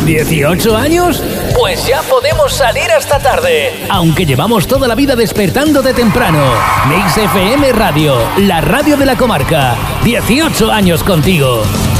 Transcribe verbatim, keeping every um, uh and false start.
¿dieciocho años? Pues ya podemos salir hasta tarde. Aunque llevamos toda la vida despertando de temprano. Mix F M Radio, la radio de la comarca. dieciocho años contigo.